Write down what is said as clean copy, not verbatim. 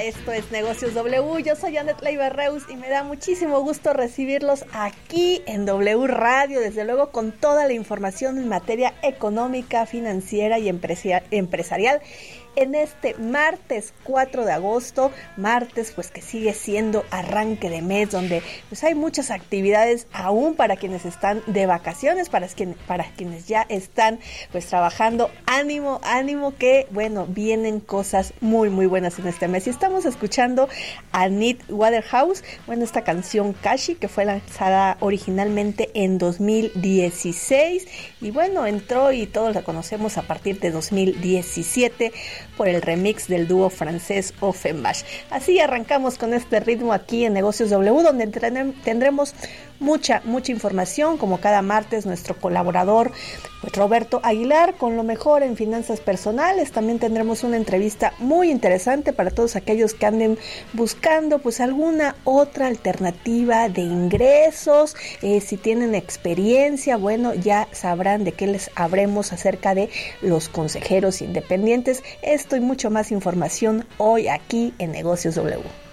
Esto es Negocios W, yo soy Anet Leiva-Reus y me da muchísimo gusto recibirlos aquí en W Radio, desde luego con toda la información en materia económica, financiera y empresarial. En este martes 4 de agosto, martes pues que sigue siendo arranque de mes, donde pues hay muchas actividades aún para quienes están de vacaciones, para quienes ya están pues trabajando. Ánimo que bueno, vienen cosas muy muy buenas en este mes. Y estamos escuchando a Nate Waterhouse, bueno, esta canción Kashi, que fue lanzada originalmente en 2016 y bueno, entró y todos la conocemos a partir de 2017 por el remix del dúo francés Offenbach. Así arrancamos con este ritmo aquí en Negocios W, donde tendremos mucha información, como cada martes nuestro colaborador pues Roberto Aguilar con lo mejor en finanzas personales. También tendremos una entrevista muy interesante para todos aquellos que anden buscando pues alguna otra alternativa de ingresos, si tienen experiencia, bueno, ya sabrán de qué les hablemos acerca de los consejeros independientes. Esto y mucho más información hoy aquí en Negocios W.